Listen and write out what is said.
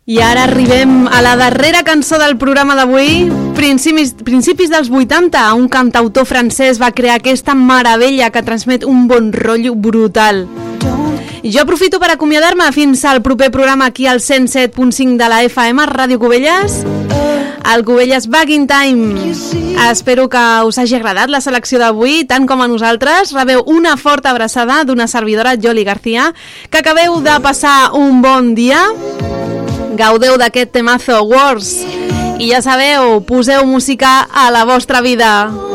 I ara arribem a la darrera cançó del programa d'avui. Principis dels 80, un cantautor francès va crear aquesta meravella que transmet un bon rotllo brutal. Jo aprofito per acomiadar-me fins al proper programa aquí al 107.5 de la FM, Ràdio Cubelles, el Cubelles Back in Time. Espero que us hagi agradat la selecció d'avui, tant com a nosaltres. Rebeu una forta abraçada d'una servidora, Joli García, que acabeu de passar un bon dia. Gaudeu d'aquest temazo Wars i ja sabeu, poseu música a la vostra vida.